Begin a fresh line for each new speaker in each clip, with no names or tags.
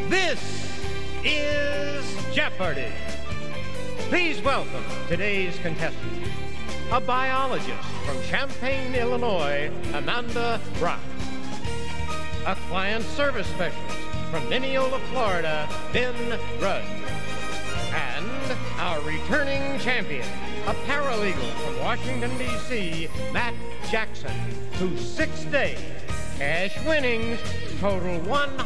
This is Jeopardy! Please welcome today's contestant, a biologist from Champaign, Illinois, Amanda Brock. A client service specialist from Mineola, Florida, Ben Rudd. And our returning champion, a paralegal from Washington, D.C., Matt Jackson, whose 6-day cash winnings total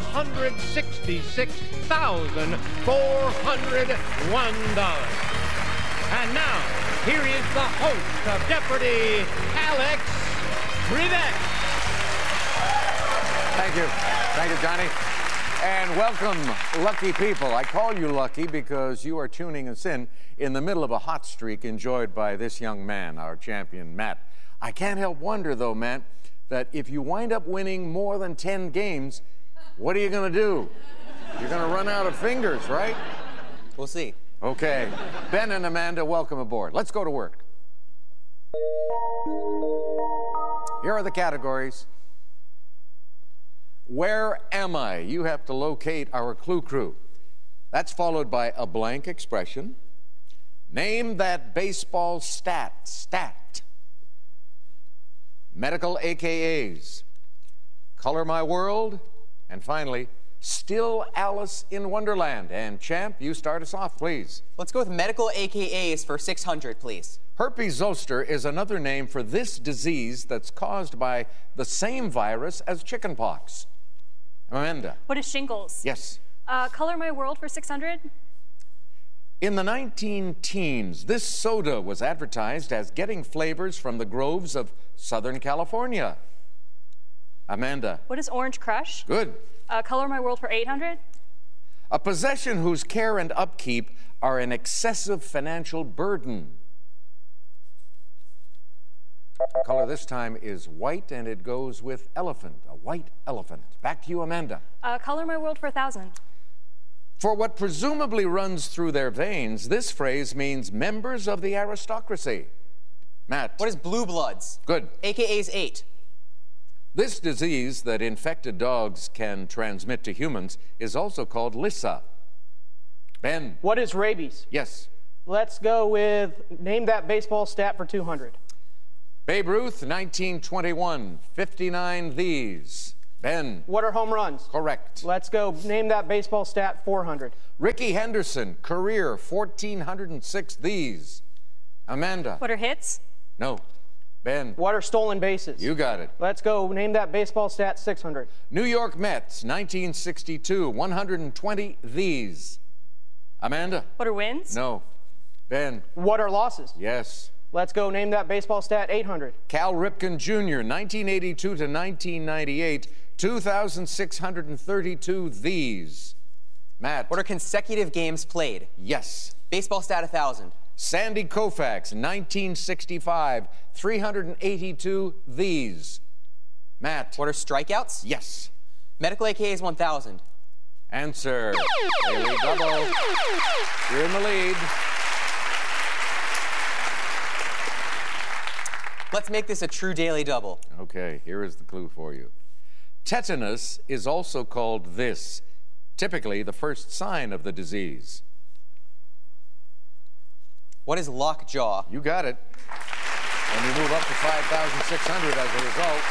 $166,401. And now, here is the host of Jeopardy, Alex Trebek.
Thank you. Thank you, Johnny. And welcome, lucky people. I call you lucky because you are tuning us in the middle of a hot streak enjoyed by this young man, our champion, Matt. I can't help wonder, though, Matt, that if you wind up winning more than 10 games, what are you going to do? You're going to run out of fingers, right?
We'll see.
Okay. Ben and Amanda, welcome aboard. Let's go to work. Here are the categories. Where am I? You have to locate our clue crew. That's followed by a blank expression. Name that baseball stat. Medical AKAs. Color my world. And finally, Still Alice in Wonderland. And Champ, you start us off, please.
Let's go with medical AKAs for 600, please.
Herpes zoster is another name for this disease that's caused by the same virus as chickenpox. Amanda.
What is shingles?
Yes.
Color my world for 600.
In the 19-teens, this soda was advertised as getting flavors from the groves of Southern California. Amanda.
What is Orange Crush?
Good.
Color my world for 800.
A possession whose care and upkeep are an excessive financial burden. The color this time is white, and it goes with elephant, a white elephant. Back to you, Amanda.
Color my world for 1,000.
For what presumably runs through their veins, this phrase means members of the aristocracy. Matt.
What is blue bloods?
Good.
AKAs 8.
This disease that infected dogs can transmit to humans is also called Lissa. Ben.
What is rabies?
Yes.
Let's go with name that baseball stat for 200.
Babe Ruth, 1921, 59 these. Ben.
What are home runs?
Correct.
Let's go name that baseball stat 400.
Ricky Henderson, career, 1,406 these. Amanda.
What are hits?
No. Ben.
What are stolen bases?
You got it.
Let's go name that baseball stat 600.
New York Mets, 1962, 120 these. Amanda.
What are wins?
No. Ben.
What are losses?
Yes.
Let's go name that baseball stat 800.
Cal Ripken Jr., 1982 to 1998, 2,632 these. Matt.
What are consecutive games played?
Yes.
Baseball stat 1,000.
Sandy Koufax, 1965, 382 these. Matt.
What are strikeouts?
Yes.
Medical AKAs 1,000.
Answer. Daily double. You're in the lead.
Let's make this a true daily double.
Okay, here is the clue for you. Tetanus is also called this, typically the first sign of the disease.
What is lockjaw?
You got it. And you move up to 5,600 as a result.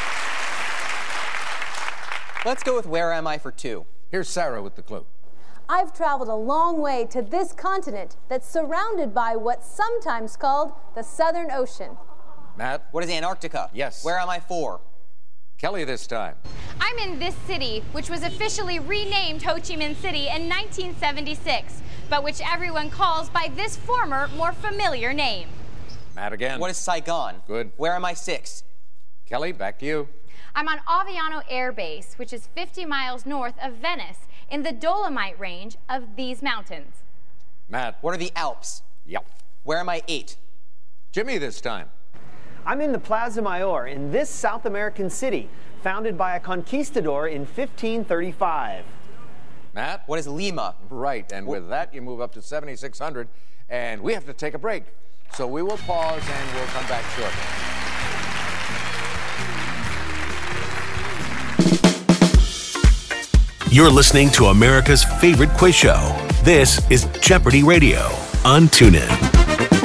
Let's go with where am I for 2.
Here's Sarah with the clue.
I've traveled a long way to this continent that's surrounded by what's sometimes called the Southern Ocean.
Matt.
What is Antarctica?
Yes.
Where am I for?
Kelly this time.
I'm in this city, which was officially renamed Ho Chi Minh City in 1976, but which everyone calls by this former, more familiar name.
Matt again.
What is Saigon?
Good.
Where am I 6?
Kelly, back to you.
I'm on Aviano Air Base, which is 50 miles north of Venice, in the Dolomite range of these mountains.
Matt.
What are the Alps?
Yep.
Where am I 8?
Jimmy this time.
I'm in the Plaza Mayor in this South American city, founded by a conquistador in 1535.
Matt?
What is Lima?
Right, and with that, you move up to 7,600, and we have to take a break. So we will pause, and we'll come back shortly.
You're listening to America's favorite quiz show. This is Jeopardy Radio on TuneIn.